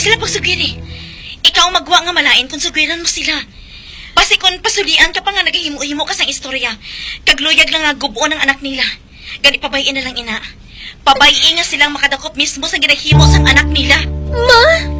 sila pagsugiri. Ikaw magwa nga malain kung sugiran mo sila. Basi kung pasulian ka pa nga nagahimo-himo ka sang istorya, kagluyag lang nga gubuo ng anak nila. Gani pabayin na lang ina. Pabayin nga silang makadakop mismo sa ginahimo sang anak nila. Ma?